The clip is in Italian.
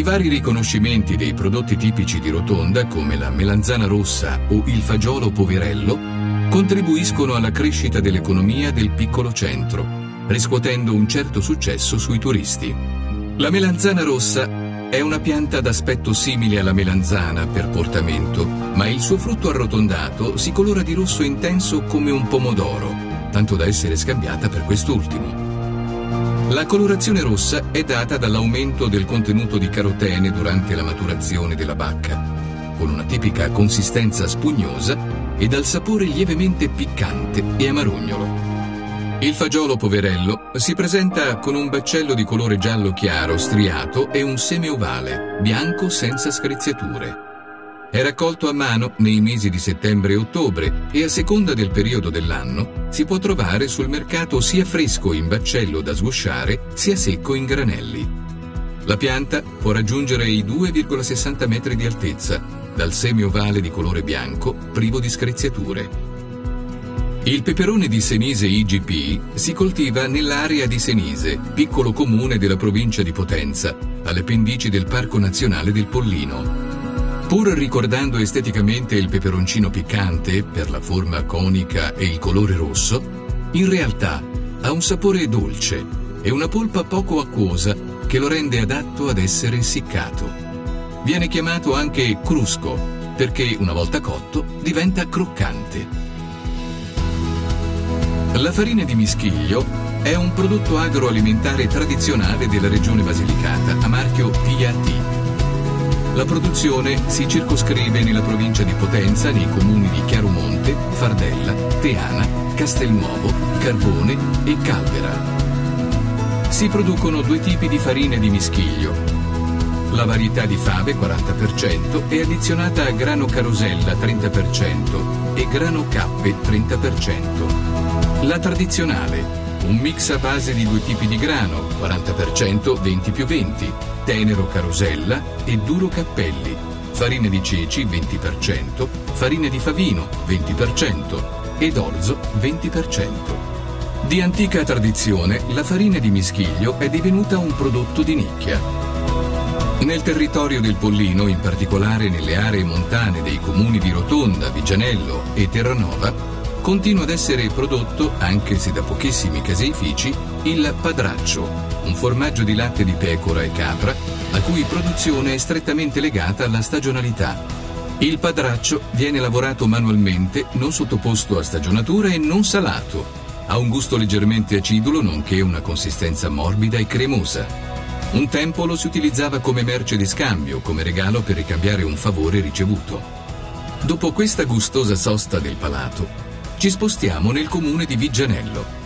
I vari riconoscimenti dei prodotti tipici di Rotonda, come la melanzana rossa o il fagiolo poverello, contribuiscono alla crescita dell'economia del piccolo centro, riscuotendo un certo successo sui turisti. La melanzana rossa è una pianta d'aspetto simile alla melanzana per portamento, ma il suo frutto arrotondato si colora di rosso intenso come un pomodoro, tanto da essere scambiata per quest'ultimo. La colorazione rossa è data dall'aumento del contenuto di carotene durante la maturazione della bacca, con una tipica consistenza spugnosa e dal sapore lievemente piccante e amarognolo. Il fagiolo poverello si presenta con un baccello di colore giallo chiaro striato e un seme ovale, bianco senza screziature. È raccolto a mano nei mesi di settembre e ottobre e a seconda del periodo dell'anno si può trovare sul mercato sia fresco in baccello da sgusciare sia secco in granelli. La pianta può raggiungere i 2,60 metri di altezza, dal seme ovale di colore bianco, privo di screziature. Il peperone di Senise IGP si coltiva nell'area di Senise, piccolo comune della provincia di Potenza, alle pendici del Parco Nazionale del Pollino. Pur ricordando esteticamente il peperoncino piccante per la forma conica e il colore rosso, in realtà ha un sapore dolce e una polpa poco acquosa che lo rende adatto ad essere essiccato. Viene chiamato anche crusco perché, una volta cotto, diventa croccante. La farina di mischiglio è un prodotto agroalimentare tradizionale della regione Basilicata, a marchio PAT. La produzione si circoscrive nella provincia di Potenza, nei comuni di Chiaromonte, Fardella, Teana, Castelnuovo, Carbone e Calvera. Si producono due tipi di farine di mischiglio. La varietà di fave 40% è addizionata a grano carosella 30% e grano cappe 30%. La tradizionale, un mix a base di due tipi di grano, 40% 20+20, tenero carosella e duro cappelli, farina di ceci 20%, farina di favino 20% ed orzo 20%. Di antica tradizione, la farina di mischiglio è divenuta un prodotto di nicchia. Nel territorio del Pollino, in particolare nelle aree montane dei comuni di Rotonda, Viggianello e Terranova, continua ad essere prodotto, anche se da pochissimi caseifici, il padraccio, un formaggio di latte di pecora e capra, la cui produzione è strettamente legata alla stagionalità. Il padraccio viene lavorato manualmente, non sottoposto a stagionatura e non salato. Ha un gusto leggermente acidulo, nonché una consistenza morbida e cremosa. Un tempo lo si utilizzava come merce di scambio, come regalo per ricambiare un favore ricevuto. Dopo questa gustosa sosta del palato, ci spostiamo nel comune di Viggianello.